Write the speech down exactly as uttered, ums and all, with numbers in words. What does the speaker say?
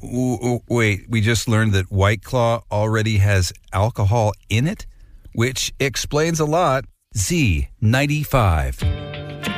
w- w- wait, we just learned that White Claw already has alcohol in it, which explains a lot. Z ninety-five.